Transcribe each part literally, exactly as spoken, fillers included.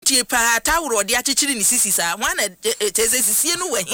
tie pa tawro de achichiri ni sisi sa wana teze sisie no wahi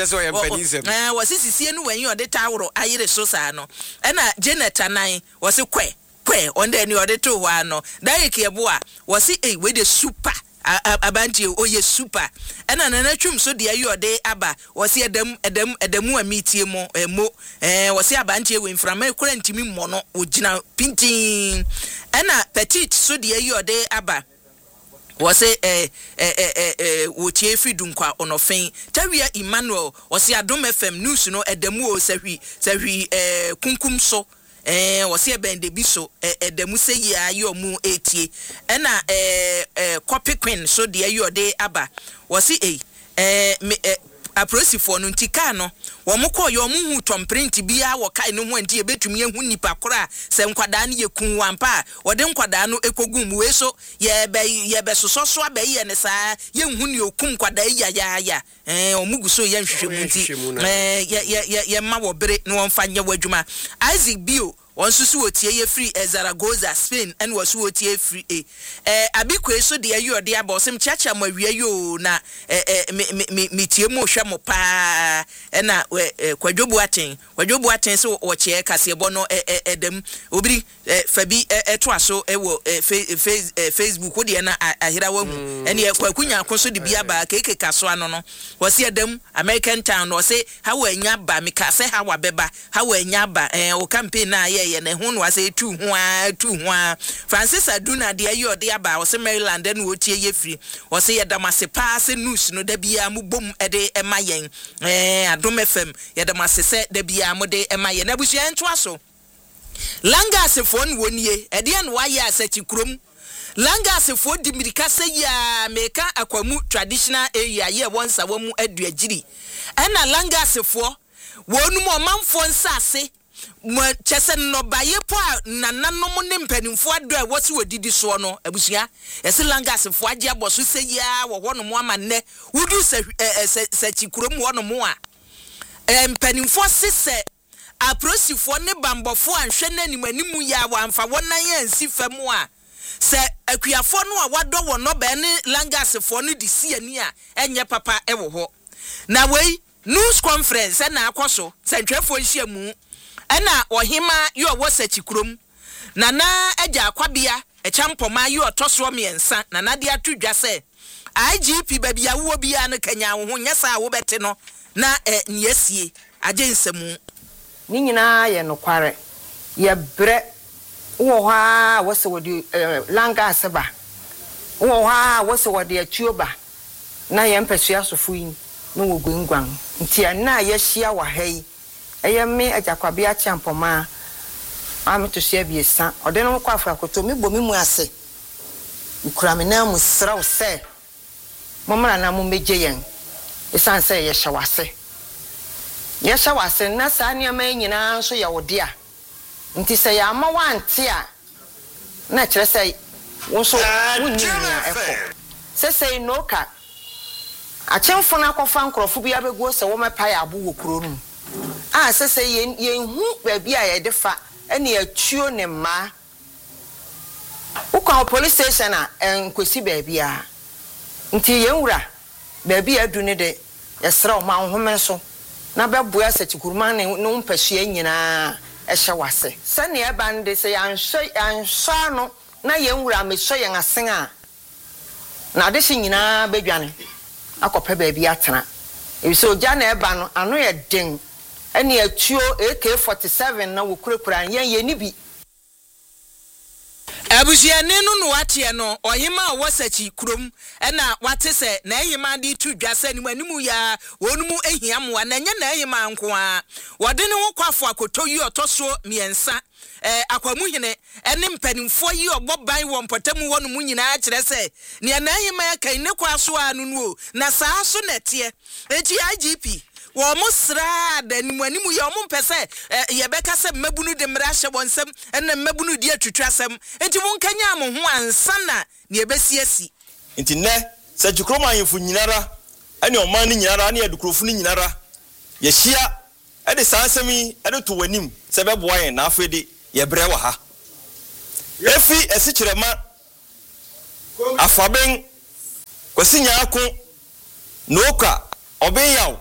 eh wo sisie no wahi ode tawro ayire so sa no na Janet anan wo se kwe kwe onde ni ode to ho ano Derek Yeboa wo se eh we de super abanti oye super ena nana twum so de ayi ode aba wo se edam edam edamu amitie mo emo eh wo se abanti we mframa ekura ntimi mo no ogina pintin ena petit so de ayi ode aba wo se eh eh eh eh wo tie fi dunkwa onofen tawia Emmanuel wo se Adom F M news no edamu o sahwi sahwi eh kunkum so eh wose e bende bi so edemu se yi ayo mu etie ena eh eh copy queen so de ayo de aba wose eh eh aprosifo no ntika no wo mko yo mu hu tom print bia wo kai no ho anti ebetumi ehu nipa kora se nkwada na yekun wampa wode nkwada no ekogum mu we so ye be ye be sososo aba ye ne saa ye hu ni okum nkwada ya ya ya eh omugu so ye nhwehwe mu nti eh ye ye ye ma wo bere no wonfa nya wadwuma Isaac Bio won susu otie ye free Zaragoza Spain and wasu otie free eh eh abikwe so de ayo de abosem chiacha mawie yo na eh me me tie mo hwe mo pa na kwadwobu aten kwadwobu aten so wo chie kase bo no edem obiri fabi eto aso e wo Facebook wo de na ahira wa mu ene kwakunya koso de bia ba keke kaso ano no wo se edem American Town wo se ha wa anya ba me ka se ha wa beba ha wa anya ba eh o campaign na ye ye ne ho no ase tu ho a tu ho a Francis Aduna de ayo de aba wo se Maryland na wo tie ye free wo se ye damase pa se news no da bia mu bom e de ema yen eh Adom F M ye damase se da bia mu de ema yen na busu ento aso Langas phone wonie e de an wa ye asachi krom Langas for di mirika se ya meka akwamu traditional area ye wonsa wamu aduagiri ena Langas for wonu mo manfo nsase mo chese no baye po nananom ne mpanimfo ado a wose wodidi so no abusua ese Langas for age aboso se ya wo hono mo amanne wudu se se chikurom wono mo a mpanimfo sese aprosifo ne bambofo anhwe nanim animu ya wamfa wonan ya nsi fam a se akuafo no a wado wo no be ne Langas fo no di si ani a enye papa e wo ho na wei news conference na akoso sentwefo nhia mu na ohima yo wo sachikrom na na agya akwabia e champoma yo otoso miensa na na de atudwa se I G P babia wo bia no kanya wo ho nyesa wo bete no na niesie agensemu ni nyina ye no kware ye bre wo ha wo se wodi Langas ba wo ha wo se wodi atuoba na ye mpesua sofo yi no wo gwengwan nti na ye hia wa hai eye me ajakwabia champoma am to share biesa ode no kwa afra koto me bomi mu ase ukura me na mu sraw se momra na mu meje yen esan se ye hyawase ye hyawase na sa ne ma nyina so ye wode a nti se ya ma wante a na kire se wo so wunni nia eko se se no ka achemfo na akọfa nkrofo bia beguo se wo mepa ya abo wokuro nu a se se ye ye hu ba bia ye defa ene atuo ne ma ukwa police station a enkosi ba bia nti ye nwura ba bia adu ne de ye sra o ma nhome so na beboa sachikuruma ne no mpahia nyina ehye wase se ne e bande se ya nhwe anhwa no na ye nwura mehwe ye ngasen a na de shi nyina bedwane akope ba bia atena ebiso oja na eba no ano ye den ene atuo A K forty-seven na wokurekura yen ye ni bi abusia nenu no watie no ohima wosachi krom ena wate se na ehima de tu dwase ni manimu ya wonumu ehiamwa na nya na ehima nko a wode ne wo kwafo akoto yi otoso miensa eh akwamuhene ene mpanimfo yi oboban wo mpotemu wonumu nyina a kire se ne na ehima ya kan ne kwaso anu no na saa so netie eti I G P wo musra da ni manimu ya mo mpese ye beka se mabunu de mra hye bonsem ena mabunu de atwatwasem enti mo nkanya mo ho ansana ne ebesiasi enti ne se jukroma yefo nyinara ene o man ni nyinara ne edukrofo ni nyinara ye hia e de sansemi e de to wanim se beboa yen na afede ye bre wa ha efi esikirema afaben kwasi nyaako noka obeyaw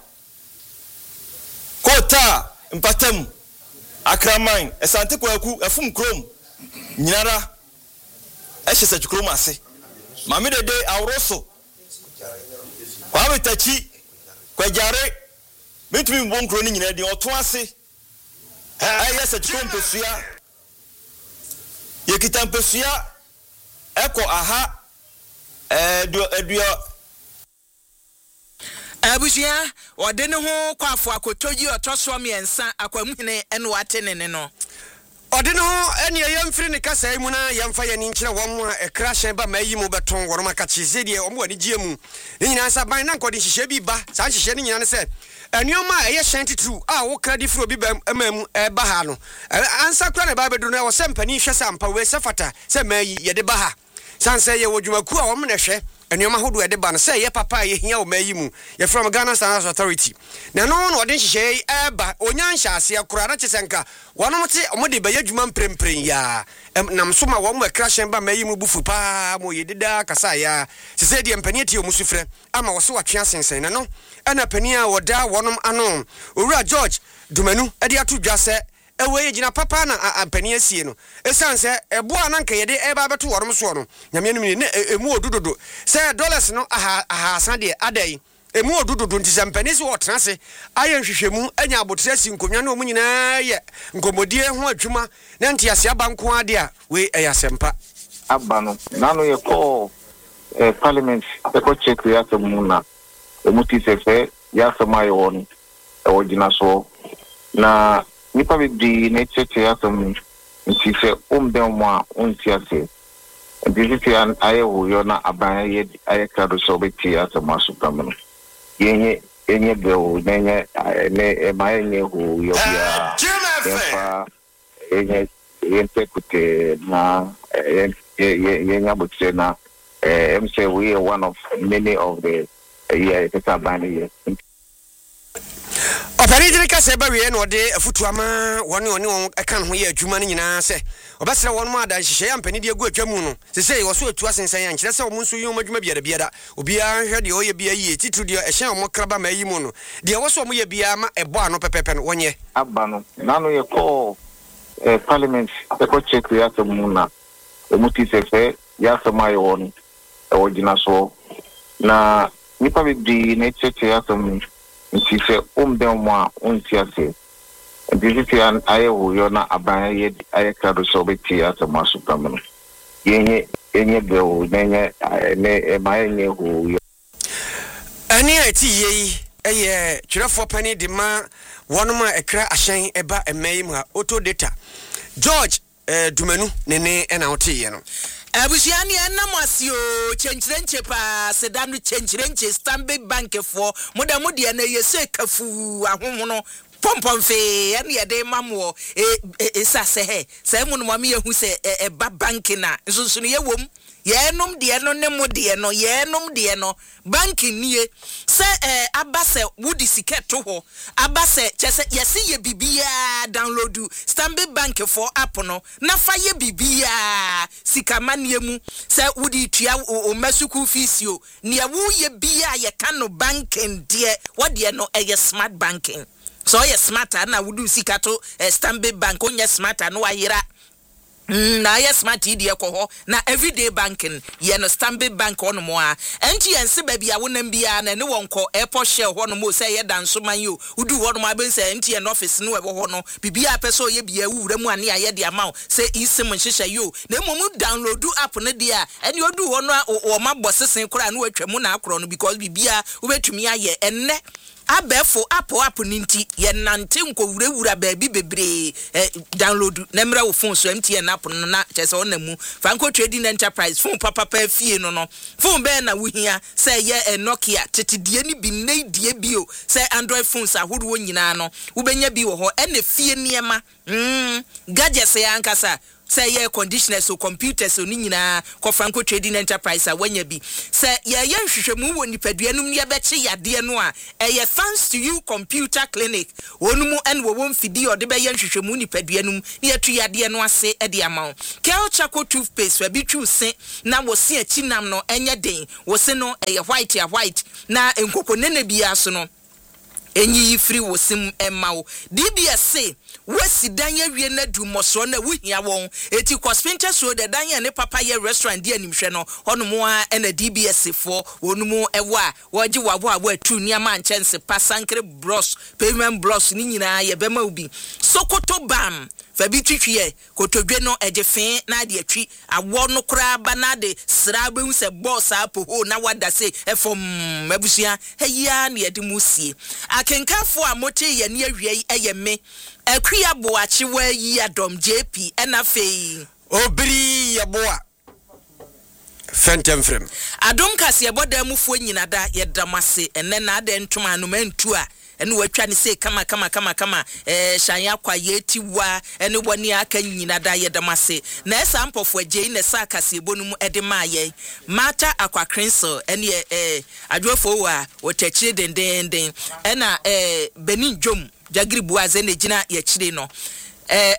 kota mpatam akraman esante kwaku afum krom nyinara ehye Sajukrom ase mame dede awroso kwa betachi kwa jare metumi mbom kro ni nyina de oto ase aye Sajukrom pesua yekita pesua eko aha eh do edua abusia ode ne ho kwafo akotoji otoso miensa akwamuhene ene watene ne no ode ne ho ene yemfiri ne kasa mu na yemfa ye ni nkyere won a ekrahye ba mayi mu beton woro makachi zedie omo ani giemu ne nyina sa ban na nkode hihye bi ba sa hihye ne nyina ne se enioma eye shanty true a wo kradi fro bi ba emamu e ba ha no ansa kra ne ba bedu no wo se mpani hwe sampa we se fata se mayi ye de ba ha sanse ye wodwumaku a wo me ne hwe enioma hodo e de ba no se ye papa ye hia wo mayi mu ye from Ghana Standards Authority na no no ode hihye e ba onyansha ase akura na chesenka wonom te omode ba yadwuma mprempren ya nam so ma wo mo krahye ba mayi mu bufu pa mo ye dida kasa ya se se de mpani ati omusufre ama wo se watwe asensen na no ana pani a woda wonom ano owura George Dumanu ade atu dwase ewe yina papa na ampani asie no esanse ebo ananka yede e ba beto worom so no nyame no ne emu odudodo se dollars no aha aha san de adai emu odudodo nti sampani se wotrase aye hwehwemu anya abotre si nkonwa no munyina ye nkomodie ho adwuma na nti ase abanko ade a we eyasempa abano nano ye ko eh, parliament e ko check ya semuna emuti sefe ya semaye won e wojina so na nipa bi ne cheche ya sem nti se umdemwa untiase ndisi an ayewo yo na aban ye ayekado so beti ya semasu kamno yenye yenye bewo nenye ne e mayenye hu yo ya yefa yenye yente kute na yenye abutse na em say we are one of many of the yeah it's a band here Operation kase ba we no de afutuama woni oni won eka no ye adwuma no nyina se obesere won ma da hihye ya mpani de agu atwamu no se se wo so atu asensan ya nkire se wo nso yi omadwuma biada biada obi an hwe de oye bia yi titu de ehye wo kraba ma yi mu no de wo so mo ye bia ma ebo ano pepepe no wonye abba no nanu ye ko eh parliament e ko check ya semuna emuti sefe ya semaye won e wojina so na nipa bi ne cheche ya semuna nti se umdemwa untiase ndisi an ayewo yo na aban ye ayekado so beti asemasu kamno yenye yenye bewo nenye ne e mayenye hu yo ani ati yi eye twerefo pani de ma wonoma ekra ahyen eba emai mu auto data George eh, Dumanu nene ena otiye no abusiani enamwasio chenchirenche pa sedanu chenchirenche Stanbic Bank for moda modi na yese kafu ahohono pompomfe ene yede mamwo e esase he se mu no mame yehu se e ba bank na nsunsunu ye wom yenom de no ne mo de no yenom de no bank nie se eh, abase wudi siketo ho abase chese yesi ye bibia downloadu Stanbic Bank for app no na fa ye bibia sikamanie mu se wudi tua o masuku fisio ne wo ye bia ye kano banking de wode no eye smart banking so ye smarter na wudu sikato eh, Stanbic Bank onye smarter no ayira Mm, na yes smart idea ko ho na everyday banking ye no Stanbic Bank on mo a enti yense ba bia wonam bia na ne wonko airport share ho no mo say ye danso man yo udu ho no ma ben say enti en office no e ho no bibia peso ye bia wura mu ane aye de amaw say isim nhihye yo na momu download app ne dia eni odu ho no o ma bosesen kura na watwamu na akro no because bibia wo betumi aye enne abefo apo apo ninti ye nante nko wura wura ba bi bebre eh, download na mra wo phone so M T N app no na chese onamu Franco Trading Enterprise phone papa pa fie no no phone be na wuhia say ye eh, Nokia tetedie ni bi nei die bio say Android phones ahodo nyina no wo benya bi wo ho ene fie niema mm gadgets ya ankasa say ye conditioners so computers so ni nyina ko Franco Trading Enterprise a wanya bi say ye ye nhwehwemu wo nipaduanum ne beche yade no a eye thanks to you computer clinic wonumu en wo won fidi ode be ye nhwehwemu nipaduanum ne atu yade no ase e de amaw Kel Chaco toothpaste wa bi twu se na wo se achinam no enye den wo se no eye white ya white na enkoko nene bia so no enyi free wo sim emaw D B S say wesi danye wie na du moso na wuhia won eti Kospinter so de danye ne papa ye restaurant di animhwe no hono mo a na D B S fo wonumu ewo a woji wabo abo atu niama nchense pasankre bros pavement bros ni nyina ye bema ubi Sokoto bam fabi twitwie kotodwe no ejefen na de atwi awo no kra ba na de srabe hu se boss apo na wada se efom mabusua heyia na yede musie akenkafo a mote ye ne awie eye me akuya boachi wa yi adom J P ena fei obiri ya boa fentem frem adom kase boda mufuo nyina da ye damase enne na ade ntoma no mantu a ene watwa ne se kama kama kama kama eh shanya kwa yeti wa ene woni aka nyina da ye damase na esa mpofo agye ne sa kase bonum ede maaye mata akwa crinso ene eh adwofo wa wotachire dendenden ena eh benin jom jagiri buaze ne gina ye chire no eh